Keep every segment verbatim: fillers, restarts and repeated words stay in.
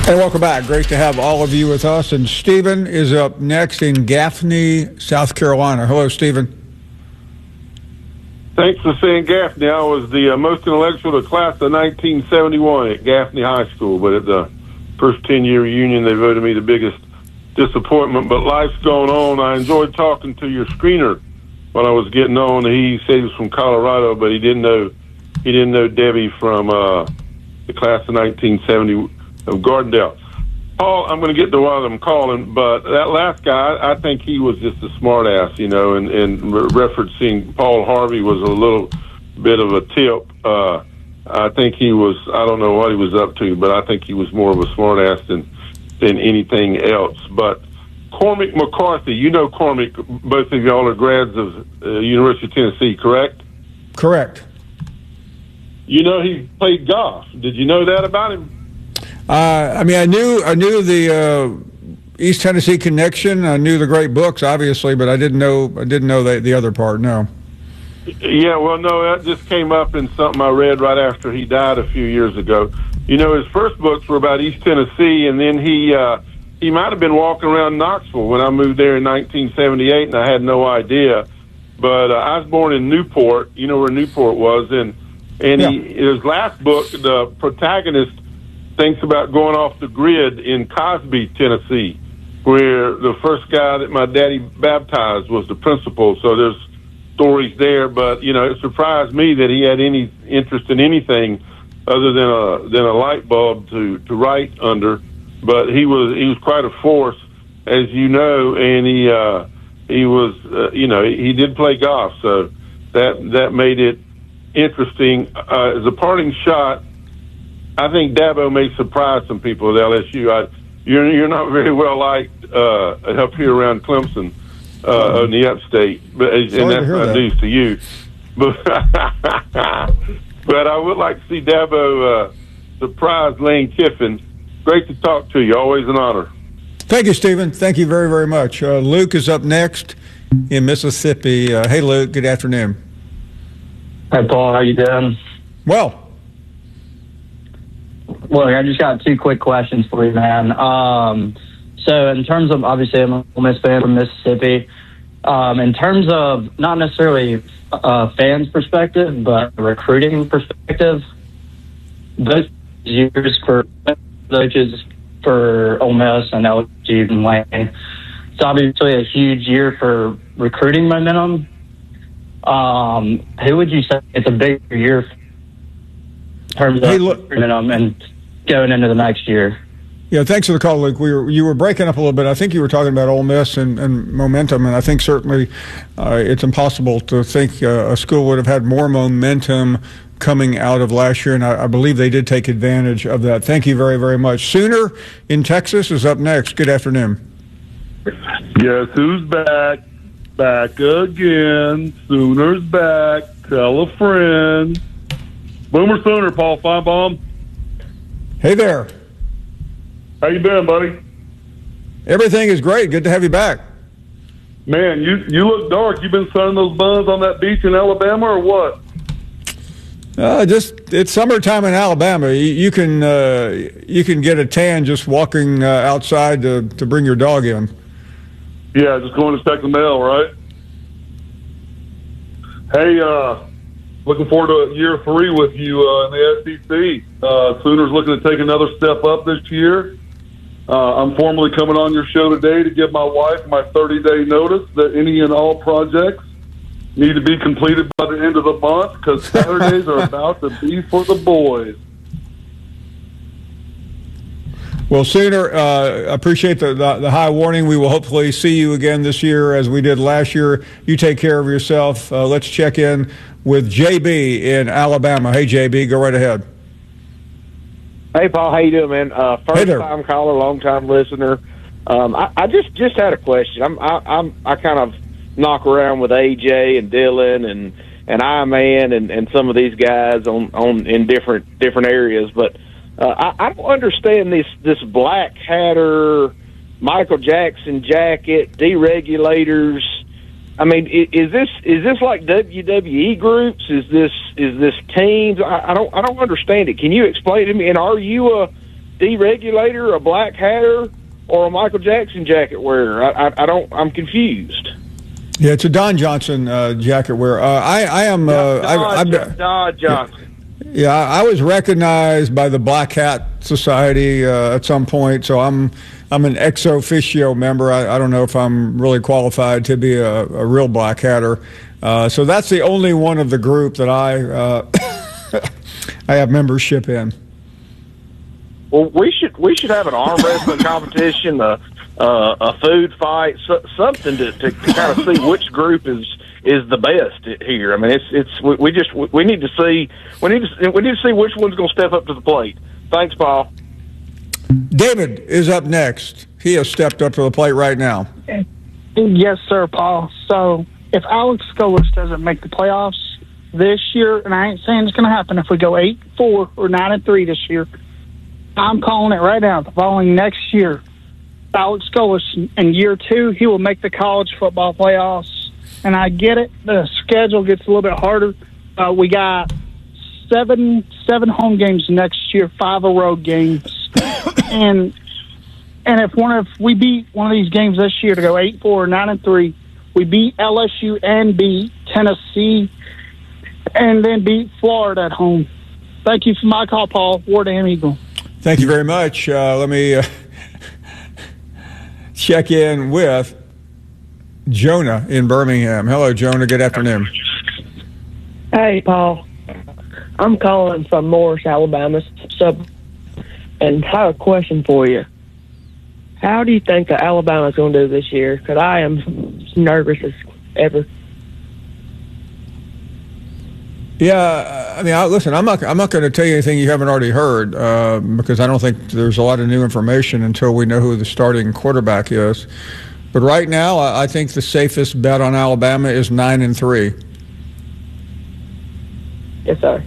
And welcome back. Great to have all of you with us. And Stephen is up next in Gaffney, South Carolina. Hello, Stephen. Thanks for saying Gaffney. I was the uh, most intellectual of the class of nineteen seventy-one at Gaffney High School, but at the first ten-year reunion, they voted me the biggest disappointment. But life's going on. I enjoyed talking to your screener when I was getting on. He said he was from Colorado, but he didn't know he didn't know Debbie from uh, the class of nineteen seventy of Gardendale. Paul, I'm going to get to one of them calling, but that last guy, I think he was just a smart ass, you know, and, and referencing Paul Harvey was a little bit of a tip. Uh, I think he was, I don't know what he was up to, but I think he was more of a smart ass than, than anything else. But Cormac McCarthy, you know Cormac, both of y'all are grads of uh, University of Tennessee, correct? Correct. You know he played golf. Did you know that about him? Uh, I mean, I knew I knew the uh, East Tennessee connection. I knew the great books, obviously, but I didn't know I didn't know the, the other part. No. Yeah, well, no, that just came up in something I read right after he died a few years ago. You know, his first books were about East Tennessee, and then he uh, he might have been walking around Knoxville when I moved there in nineteen seventy-eight, and I had no idea. But uh, I was born in Newport. You know where Newport was, and and yeah. he, his last book, the protagonist thinks about going off the grid in Cosby, Tennessee, where the first guy that my daddy baptized was the principal. So there's stories there, but you know, it surprised me that he had any interest in anything other than a than a light bulb to to write under. But he was he was quite a force, as you know, and he uh, he was uh, you know he did play golf, so that that made it interesting. Uh, as a parting shot, I think Dabo may surprise some people at L S U. I, you're you're not very well liked uh, up here around Clemson, uh, in the upstate, but and that's not news to you. But but I would like to see Dabo uh, surprise Lane Kiffin. Great to talk to you. Always an honor. Thank you, Stephen. Thank you very very much. Uh, Luke is up next in Mississippi. Uh, hey, Luke. Good afternoon. Hi, Paul. How you doing? Well. Well, I just got two quick questions for you, man. Um, so in terms of, obviously, I'm a Ole Miss fan from Mississippi. Um, in terms of not necessarily a fan's perspective, but a recruiting perspective, those years for coaches for Ole Miss and L S U and Lane, it's obviously a huge year for recruiting momentum. Um, who would you say it's a bigger year for in terms of hey, look, momentum and going into the next year? Yeah, thanks for the call, Luke. We were, you were breaking up a little bit. I think you were talking about Ole Miss and, and momentum, and I think certainly uh, it's impossible to think uh, a school would have had more momentum coming out of last year, and I, I believe they did take advantage of that. Thank you very, very much. Sooner in Texas is up next. Good afternoon. Guess who's back? Back again. Sooner's back. Tell a friend. Boomer Sooner, Paul Feinbaum. Hey there. How you been, buddy? Everything is great. Good to have you back. Man, you you look dark. You been sunning those buns on that beach in Alabama or what? Uh, just it's summertime in Alabama. You, you can uh, you can get a tan just walking uh, outside to, to bring your dog in. Yeah, just going to check the mail, right? Hey, uh, looking forward to year three with you uh, in the S E C. Uh, Sooners looking to take another step up this year. Uh, I'm formally coming on your show today to give my wife my thirty-day notice that any and all projects need to be completed by the end of the month because Saturdays are about to be for the boys. Well, Sooner, uh, appreciate the, the, the high warning. We will hopefully see you again this year as we did last year. You take care of yourself. Uh, let's check in with J B in Alabama. Hey, J B, go right ahead. Hey, Paul, how you doing, man? Uh, Hey there. first-time caller, long-time listener. Um, I, I just, just had a question. I'm, I, I'm, I kind of knock around with A J and Dylan and and I-Man and, and some of these guys on, on in different different areas, but uh, I, I don't understand this this Black Hatter, Michael Jackson jacket, deregulators. I mean, is, is this is this like W W E groups? Is this is this teams? I, I don't I don't understand it. Can you explain to me? And are you a deregulator, a black hatter, or a Michael Jackson jacket wearer? I, I, I don't. I'm confused. Yeah, it's a Don Johnson uh, jacket wearer. Uh, I, I am. Uh, Don, I, Don, Don Johnson. Yeah, I was recognized by the Black Hat Society uh, at some point, so I'm I'm an ex officio member. I, I don't know if I'm really qualified to be a, a real Black Hatter. Uh, so that's the only one of the group that I uh, I have membership in. Well, we should we should have an arm wrestling competition, a uh, a food fight, so, something to, to kind of see which group is. is the best here. I mean, it's it's we, we just we need to see we need to we need to see which one's going to step up to the plate. Thanks, Paul. David is up next. He has stepped up to the plate right now. Yes, sir, Paul. So if Alex Scolas doesn't make the playoffs this year, and I ain't saying it's going to happen if we go eight four or nine and three this year, I'm calling it right now. The following next year, Alex Scolas in year two, he will make the college football playoffs. And I get it. The schedule gets a little bit harder. Uh, we got seven seven home games next year, five a road games, and and if one of we beat one of these games this year to go eight four, nine and three, we beat L S U and beat Tennessee, and then beat Florida at home. Thank you for my call, Paul. Wardham Eagle. Thank you very much. Uh, let me uh, check in with Jonah in Birmingham. Hello, Jonah. Good afternoon. Hey, Paul. I'm calling from Morris, Alabama. Sub, and I have a question for you. How do you think that Alabama's going to do this year? Because I am nervous as ever. Yeah, I mean, I, listen, I'm not. I'm not going to tell you anything you haven't already heard uh, because I don't think there's a lot of new information until we know who the starting quarterback is. But right now, I think the safest bet on Alabama is nine and three. Yes, sir.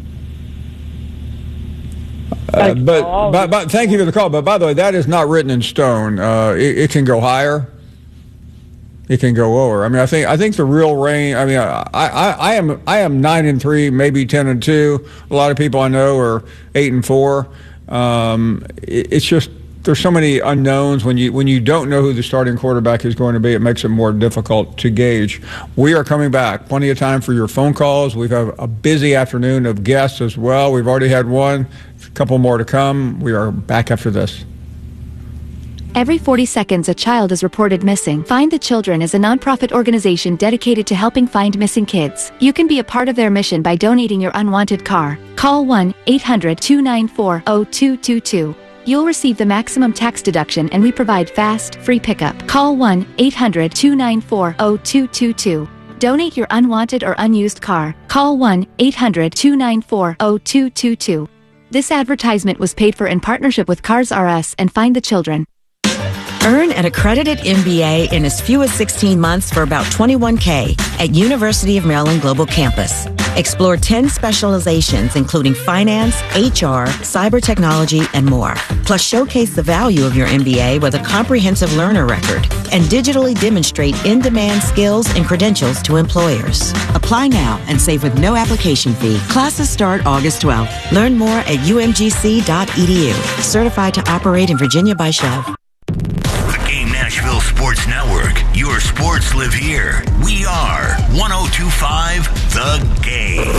Uh, but, but, but thank you for the call. But by the way, that is not written in stone. Uh, it, it can go higher. It can go lower. I mean, I think I think the real range. I mean, I, I, I am I am nine and three, maybe ten and two. A lot of people I know are eight and four. Um, it, it's just. There's so many unknowns when you when you don't know who the starting quarterback is going to be. It makes it more difficult to gauge. We are coming back. Plenty of time for your phone calls. We've had a busy afternoon of guests as well. We've already had one. A couple more to come. We are back after this. Every forty seconds, a child is reported missing. Find the Children is a nonprofit organization dedicated to helping find missing kids. You can be a part of their mission by donating your unwanted car. Call one eight hundred two nine four zero two two two. You'll receive the maximum tax deduction, and we provide fast, free pickup. Call one eight hundred two nine four zero two two two. Donate your unwanted or unused car. Call one eight hundred two nine four zero two two two. This advertisement was paid for in partnership with Cars R Us and Find the Children. Earn an accredited M B A in as few as sixteen months for about twenty-one K at University of Maryland Global Campus. Explore ten specializations, including finance, H R, cyber technology, and more. Plus, showcase the value of your M B A with a comprehensive learner record and digitally demonstrate in-demand skills and credentials to employers. Apply now and save with no application fee. Classes start August twelfth. Learn more at u m g c dot e d u. Certified to operate in Virginia by Shell. Nashville Sports Network. Your sports live here. We are one oh two point five The Game.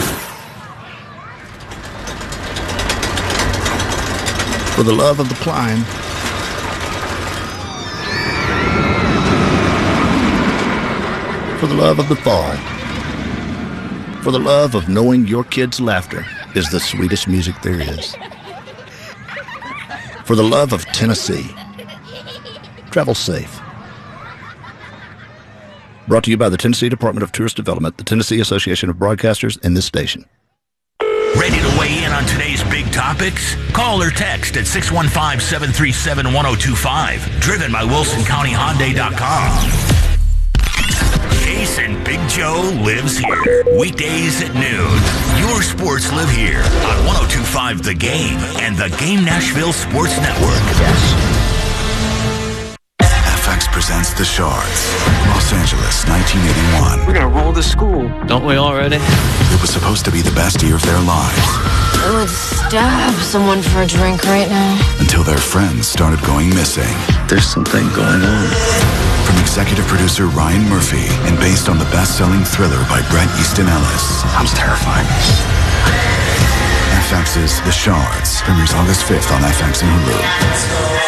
For the love of the climb, for the love of the fall, for the love of knowing your kids' laughter is the sweetest music there is, for the love of Tennessee. Travel safe. Brought to you by the Tennessee Department of Tourist Development, the Tennessee Association of Broadcasters, and this station. Ready to weigh in on today's big topics? Call or text at six one five, seven three seven, one oh two five. Driven by Wilson County Hyundai dot com. Jason Big Joe lives here. Weekdays at noon. Your sports live here on one oh two point five The Game and the Game Nashville Sports Network. Yes. F X presents The Shards. Los Angeles, nineteen eighty-one. We're gonna roll the school. Don't we already? It was supposed to be the best year of their lives. I would stab someone for a drink right now. Until their friends started going missing. There's something going on. From executive producer Ryan Murphy and based on the best-selling thriller by Bret Easton Ellis. Sounds terrifying. F X's The Shards premieres August fifth on F X and Hulu.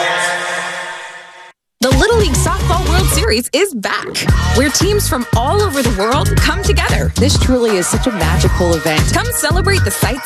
The Little League Softball World Series is back, where teams from all over the world come together. This truly is such a magical event. Come celebrate the sights